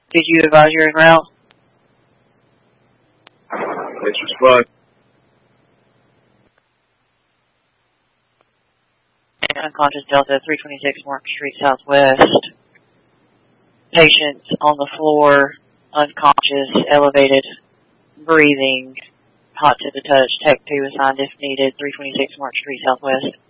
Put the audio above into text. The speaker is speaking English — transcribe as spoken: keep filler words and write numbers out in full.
Did you advise you're en route? It's respond. Unconscious Delta, three twenty-six Mark Street Southwest. Patient on the floor, unconscious, elevated, breathing, hot to the touch. Tech two assigned if needed, three twenty-six Mark Street Southwest.